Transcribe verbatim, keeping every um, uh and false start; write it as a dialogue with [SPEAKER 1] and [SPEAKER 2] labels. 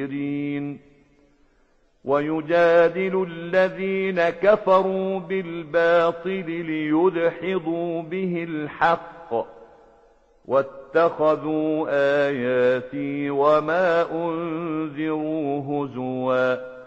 [SPEAKER 1] ويجادل الذين كفروا بالباطل ليدحضوا به الحق واتخذوا آياتي وما أنذروا هزوا